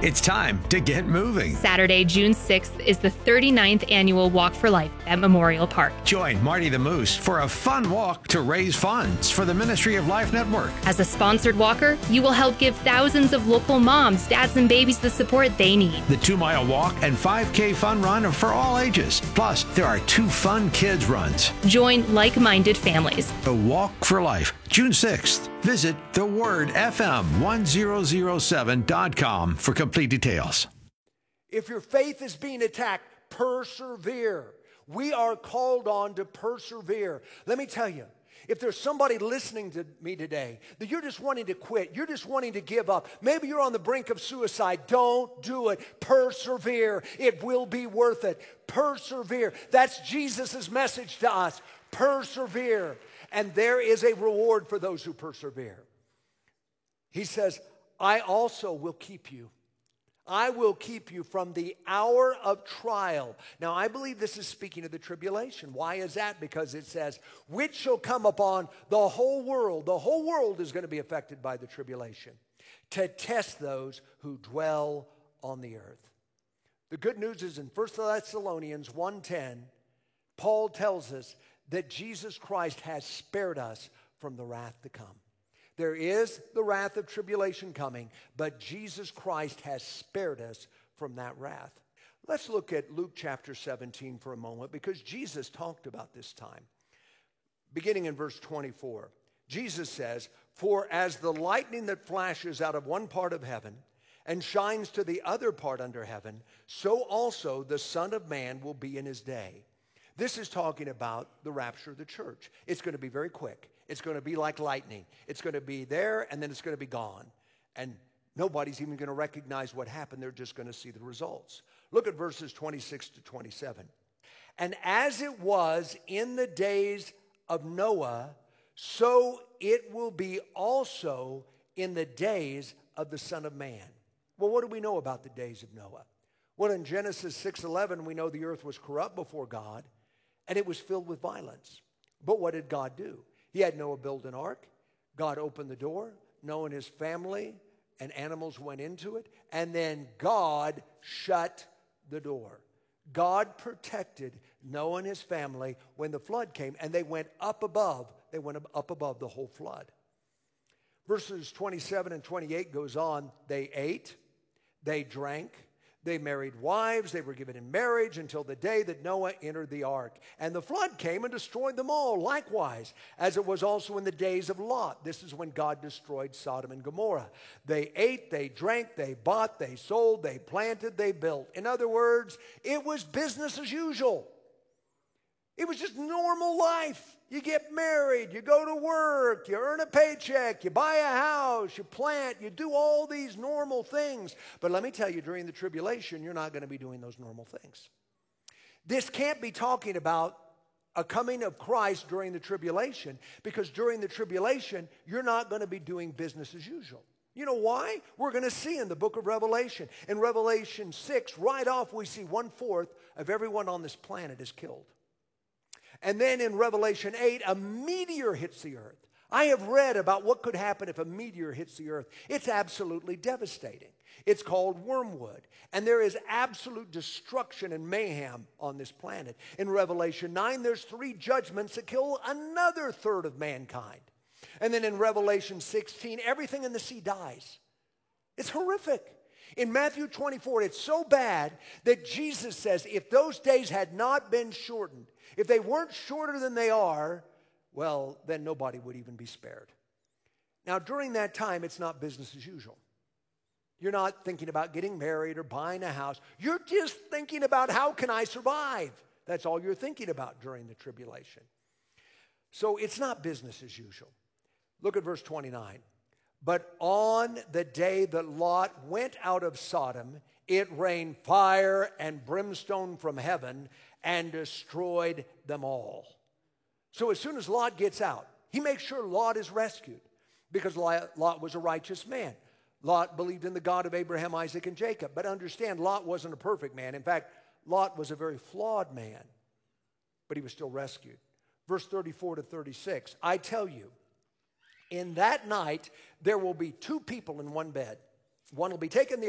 It's time to get moving. Saturday, June 6th is the 39th annual Walk for Life at Memorial Park. Join Marty the Moose for a fun walk to raise funds for the Ministry of Life Network. As a sponsored walker, you will help give thousands of local moms, dads, and babies the support they need. The 2-mile walk and 5K fun run are for all ages. Plus, there are 2 fun kids runs. Join like-minded families. The Walk for Life, June 6th. Visit thewordfm1007.com for complete details. If your faith is being attacked, persevere. We are called on to persevere. Let me tell you, if there's somebody listening to me today that you're just wanting to quit, you're just wanting to give up, maybe you're on the brink of suicide, don't do it. Persevere. It will be worth it. Persevere. That's Jesus' message to us. Persevere. And there is a reward for those who persevere. He says, I also will keep you. I will keep you from the hour of trial. Now, I believe this is speaking of the tribulation. Why is that? Because it says, which shall come upon the whole world. The whole world is going to be affected by the tribulation, to test those who dwell on the earth. The good news is in 1 Thessalonians 1:10, Paul tells us that Jesus Christ has spared us from the wrath to come. There is the wrath of tribulation coming, but Jesus Christ has spared us from that wrath. Let's look at Luke chapter 17 for a moment, because Jesus talked about this time. Beginning in verse 24, Jesus says, for as the lightning that flashes out of one part of heaven and shines to the other part under heaven, so also the Son of Man will be in his day. This is talking about the rapture of the church. It's going to be very quick. It's going to be like lightning. It's going to be there, and then it's going to be gone. And nobody's even going to recognize what happened. They're just going to see the results. Look at verses 26 to 27. And as it was in the days of Noah, so it will be also in the days of the Son of Man. Well, what do we know about the days of Noah? Well, in Genesis 6:11, we know the earth was corrupt before God, and it was filled with violence. But what did God do? He had Noah build an ark. God opened the door. Noah and his family and animals went into it. And then God shut the door. God protected Noah and his family when the flood came, and they went up above. They went up above the whole flood. Verses 27 and 28 goes on. They ate, they drank, they married wives, they were given in marriage until the day that Noah entered the ark. And the flood came and destroyed them all, likewise, as it was also in the days of Lot. This is when God destroyed Sodom and Gomorrah. They ate, they drank, they bought, they sold, they planted, they built. In other words, it was business as usual. It was just normal life. You get married, you go to work, you earn a paycheck, you buy a house, you plant, you do all these normal things. But let me tell you, during the tribulation, you're not going to be doing those normal things. This can't be talking about a coming of Christ during the tribulation, because during the tribulation, you're not going to be doing business as usual. You know why? We're going to see in the book of Revelation. In Revelation 6, right off, we see 1/4 of everyone on this planet is killed. And then in Revelation 8, a meteor hits the earth. I have read about what could happen if a meteor hits the earth. It's absolutely devastating. It's called wormwood. And there is absolute destruction and mayhem on this planet. In Revelation 9, there's 3 judgments that kill another third of mankind. And then in Revelation 16, everything in the sea dies. It's horrific. In Matthew 24, it's so bad that Jesus says if those days had not been shortened, if they weren't shorter than they are, well, then nobody would even be spared. Now, during that time, it's not business as usual. You're not thinking about getting married or buying a house. You're just thinking about how can I survive? That's all you're thinking about during the tribulation. So it's not business as usual. Look at verse 29. But on the day that Lot went out of Sodom, it rained fire and brimstone from heaven and destroyed them all. So as soon as Lot gets out, he makes sure Lot is rescued, because Lot was a righteous man. Lot believed in the God of Abraham, Isaac, and Jacob. But understand, Lot wasn't a perfect man. In fact, Lot was a very flawed man, but he was still rescued. Verse 34 to 36, I tell you, in that night, there will be 2 people in one bed. One will be taken, the